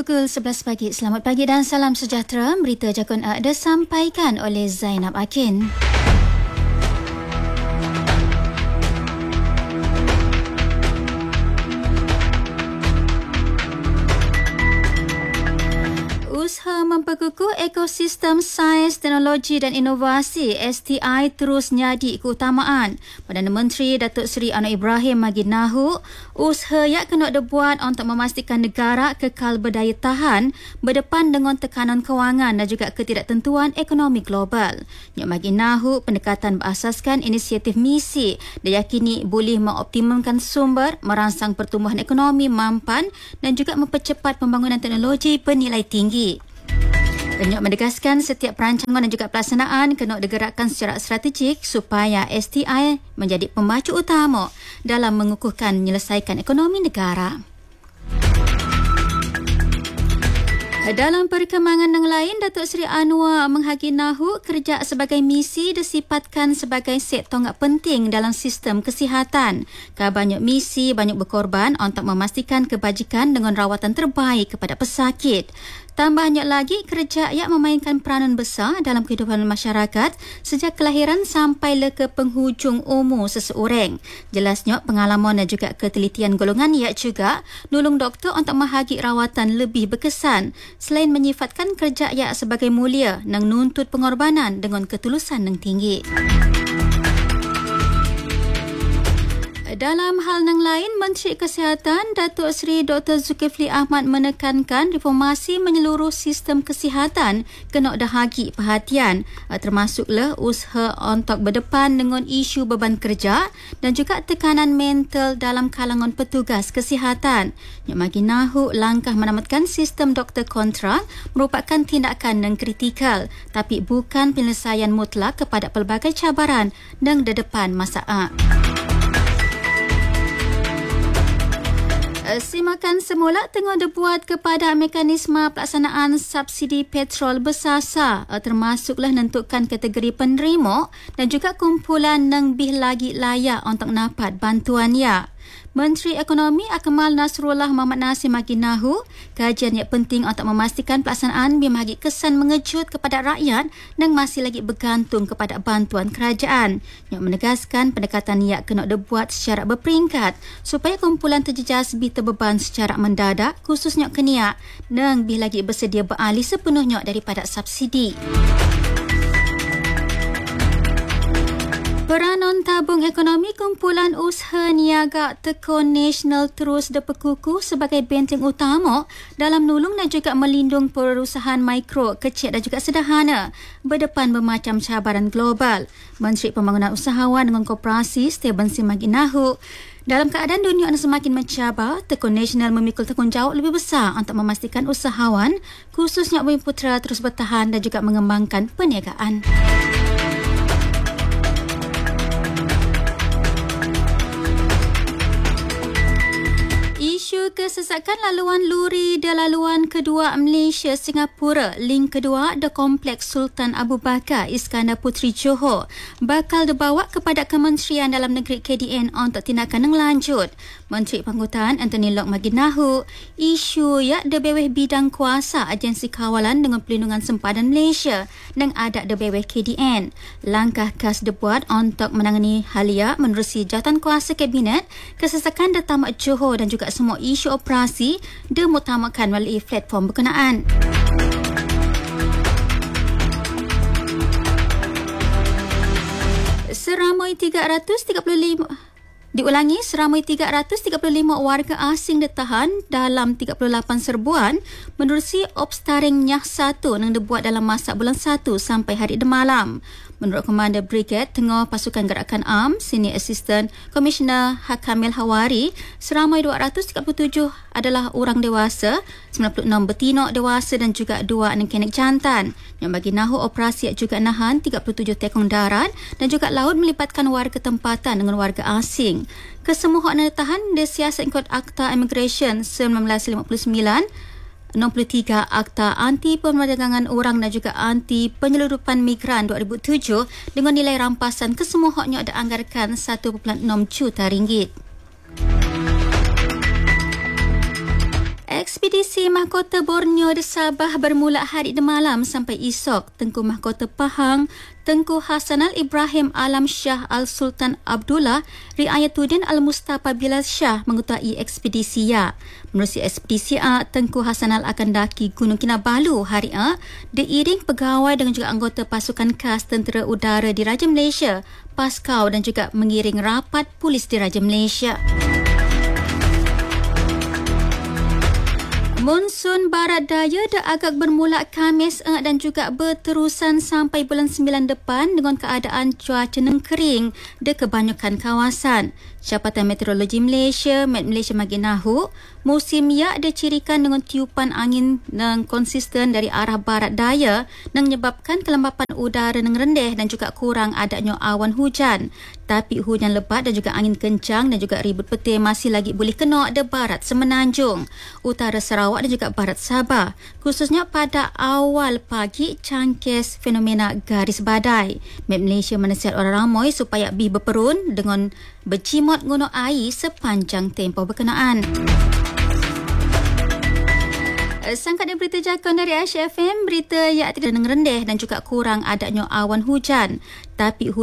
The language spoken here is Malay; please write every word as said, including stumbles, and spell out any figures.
pukul sebelas pagi. Selamat pagi dan salam sejahtera. Berita Jakun A disampaikan oleh Zainab Akin. Usaha memperkukuh ekosistem sains, teknologi dan inovasi S T I terus nyadi keutamaan. Perdana Menteri Datuk Seri Anwar Ibrahim bagi nahu usaha yang kena dibuat untuk memastikan negara kekal berdaya tahan berdepan dengan tekanan kewangan dan juga ketidaktentuan ekonomi global. Nyok bagi nahu pendekatan berasaskan inisiatif misi diyakini boleh mengoptimumkan sumber, merangsang pertumbuhan ekonomi mampan dan juga mempercepat pembangunan teknologi bernilai tinggi. Penyok menegaskan setiap perancangan dan juga pelaksanaan kena digerakkan secara strategik supaya S T I menjadi pemacu utama dalam mengukuhkan menyelesaikan ekonomi negara. Dalam perkembangan yang lain, Datuk Seri Anwar menghagi nahu kerja sebagai misi disifatkan sebagai sektor penting dalam sistem kesihatan. Banyak misi banyak berkorban untuk memastikan kebajikan dengan rawatan terbaik kepada pesakit. Tambahnya lagi, kerja yang memainkan peranan besar dalam kehidupan masyarakat sejak kelahiran sampai ke penghujung umur seseorang. Jelasnya, pengalaman dan juga ketelitian golongan ia juga nolong doktor untuk menghagi rawatan lebih berkesan selain menyifatkan kerja ia sebagai mulia dan nuntut pengorbanan dengan ketulusan yang tinggi. Dalam hal yang lain, Menteri Kesihatan Datuk Seri Doktor Zulkifli Ahmad menekankan reformasi menyeluruh sistem kesihatan kena dahagi perhatian, termasuklah usaha untuk berdepan dengan isu beban kerja dan juga tekanan mental dalam kalangan petugas kesihatan. Yang bagi nahu langkah menamatkan sistem doktor kontrak merupakan tindakan yang kritikal tapi bukan penyelesaian mutlak kepada pelbagai cabaran dan di depan masalah. Simakan semula tengah dibuat kepada mekanisme pelaksanaan subsidi petrol bersasar, termasuklah menentukan kategori penerima dan juga kumpulan yang lebih lagi layak untuk dapat bantuan ya. Menteri Ekonomi Akmal Nasrullah Muhammad Nasir bagi nahu kajian yang penting untuk memastikan pelaksanaan membagi kesan mengejut kepada rakyat dan masih lagi bergantung kepada bantuan kerajaan. Yang menegaskan pendekatan ia kena dibuat secara berperingkat supaya kumpulan terjejas lebih terbeban secara mendadak khususnya keniak dan lebih lagi bersedia beralih sepenuhnya daripada subsidi. Peranan tabung ekonomi kumpulan usaha niaga tekun nasional terus diperkukuh sebagai benteng utama dalam menolong dan juga melindung perusahaan mikro, kecil dan juga sederhana berdepan bermacam cabaran global. Menteri Pembangunan Usahawan dengan Koperasi Stephen Simaginahu, dalam keadaan dunia yang semakin mencabar, Tekun Nasional memikul tanggungjawab lebih besar untuk memastikan usahawan, khususnya Bumi Putra, terus bertahan dan juga mengembangkan perniagaan. Isu kesesakan laluan luri di laluan kedua Malaysia Singapura, link kedua di Kompleks Sultan Abu Bakar Iskandar Puteri Johor bakal dibawa kepada Kementerian Dalam Negeri K D N untuk tindakan yang lanjut. Menteri Pangkutan Anthony Lok Maginahu, isu yang di bawah bidang kuasa Agensi Kawalan dengan Pelindungan Sempadan Malaysia dan ada di bawah K D N. Langkah khas dibuat untuk menangani halia menerusi jawatan kuasa Kabinet, kesesakan di Tamak Johor dan juga semua isu operasi dimutamakan melalui platform berkenaan. Seramai tiga ratus tiga puluh lima Diulangi, seramai tiga ratus tiga puluh lima warga asing ditahan dalam tiga puluh lapan serbuan menerusi Opstaring Nyah satu yang dibuat dalam masa bulan satu sampai hari malam. Menurut Komander Brigade Tengah Pasukan Gerakan A M, Senior Assistant Commissioner Hakamil Hawari, seramai dua ratus tiga puluh tujuh adalah orang dewasa, sembilan puluh enam betina dewasa dan juga dua anak-anak jantan. Yang bagi nahu operasi juga nahan tiga puluh tujuh tekong darat dan juga laut melibatkan warga tempatan dengan warga asing. Kesemua yang ditahan disiasat ikut Akta Immigration seribu sembilan ratus lima puluh sembilan, enam puluh tiga Akta Anti Perdagangan Orang dan juga Anti Penyeludupan Migran dua ribu tujuh dengan nilai rampasan kesemuanya dianggarkan satu perpuluhan enam juta ringgit. Ekspedisi Ekspedisi Mahkota Borneo di Sabah bermula hari malam sampai esok. Tengku Mahkota Pahang, Tengku Hasanal Ibrahim Alam Shah Al-Sultan Abdullah Riayatuddin Al-Mustafa Bilal Shah mengetuai ekspedisi ya. Menerusi ekspedisi A, Tengku Hasanal akan daki Gunung Kinabalu hari A diiring pegawai dan juga anggota pasukan khas Tentera Udara di Raja Malaysia, Paskau dan juga mengiring rapat polis di Raja Malaysia. Monsun Barat Daya dah agak bermula Khamis eh, dan juga berterusan sampai bulan sembilan depan dengan keadaan cuaca kering di kebanyakan kawasan. Jabatan Meteorologi Malaysia, Met Malaysia Maginahu, musim ya dicirikan dengan tiupan angin yang konsisten dari arah barat daya yang menyebabkan kelembapan udara yang rendah dan juga kurang adanya awan hujan. Tapi hujan lebat dan juga angin kencang dan juga ribut petir masih lagi boleh kena di barat Semenanjung, utara Sarawak dan juga barat Sabah. Khususnya pada awal pagi cangkis fenomena garis badai. Met Malaysia menasihat orang ramai supaya bih berperun dengan berjimot guna air sepanjang tempoh berkenaan. Sangkat dan berita jakun dari Aisyah F M, berita yang tidak rendah dan juga kurang adanya awan hujan. Tapi